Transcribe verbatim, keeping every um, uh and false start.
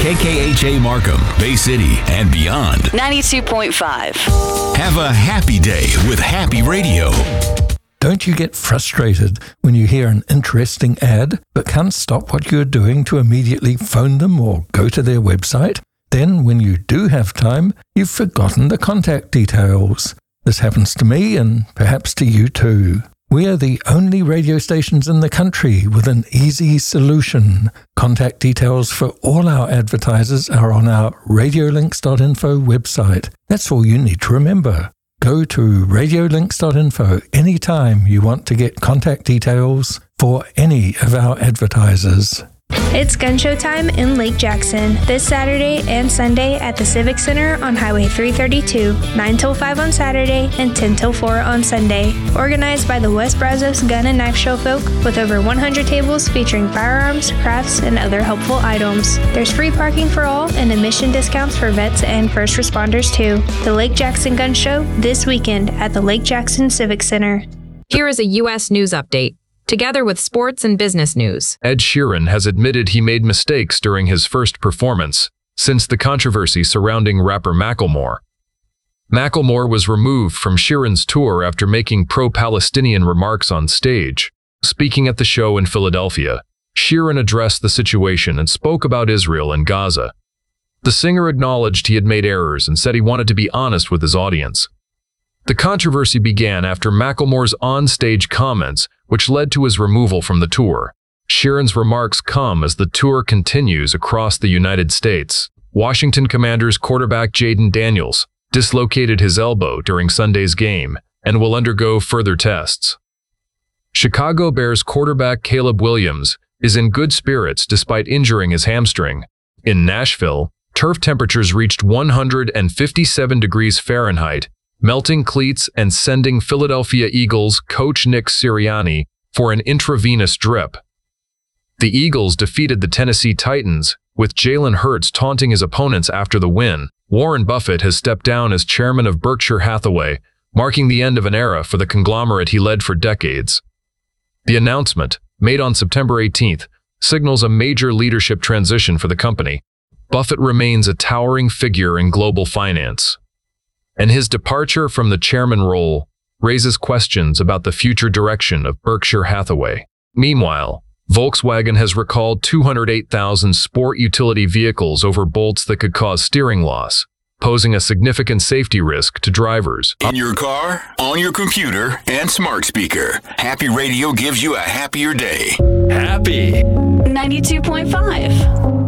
K K H A Markham, Bay City, and beyond. ninety-two point five. Have a happy day with Happy Radio. Don't you get frustrated when you hear an interesting ad but can't stop what you're doing to immediately phone them or go to their website? Then, when you do have time, you've forgotten the contact details. This happens to me and perhaps to you too. We are the only radio stations in the country with an easy solution. Contact details for all our advertisers are on our radiolinks dot info website. That's all you need to remember. Go to radiolinks dot info anytime you want to get contact details for any of our advertisers. It's gun show time in Lake Jackson this Saturday and Sunday at the Civic Center on Highway three thirty-two, nine till five on Saturday and ten till four on Sunday. Organized by the West Brazos Gun and Knife Show folk with over one hundred tables featuring firearms, crafts, and other helpful items. There's free parking for all and admission discounts for vets and first responders too. The Lake Jackson Gun Show this weekend at the Lake Jackson Civic Center. Here is a U S news update, together with sports and business news. Ed Sheeran has admitted he made mistakes during his first performance since the controversy surrounding rapper Macklemore. Macklemore was removed from Sheeran's tour after making pro-Palestinian remarks on stage. Speaking at the show in Philadelphia, Sheeran addressed the situation and spoke about Israel and Gaza. The singer acknowledged he had made errors and said he wanted to be honest with his audience. The controversy began after Macklemore's on-stage comments, which led to his removal from the tour. Sheeran's remarks come as the tour continues across the United States. Washington Commanders quarterback Jaden Daniels dislocated his elbow during Sunday's game and will undergo further tests. Chicago Bears quarterback Caleb Williams is in good spirits despite injuring his hamstring. In Nashville, turf temperatures reached one hundred fifty-seven degrees Fahrenheit, melting cleats and sending Philadelphia Eagles coach Nick Sirianni for an intravenous drip. The Eagles defeated the Tennessee Titans, with Jalen Hurts taunting his opponents after the win. Warren Buffett has stepped down as chairman of Berkshire Hathaway, marking the end of an era for the conglomerate he led for decades. The announcement, made on September eighteenth, signals a major leadership transition for the company. Buffett remains a towering figure in global finance, and his departure from the chairman role raises questions about the future direction of Berkshire Hathaway. Meanwhile, Volkswagen has recalled two hundred eight thousand sport utility vehicles over bolts that could cause steering loss, posing a significant safety risk to drivers. In your car, on your computer, and smart speaker, Happy Radio gives you a happier day. Happy ninety-two point five.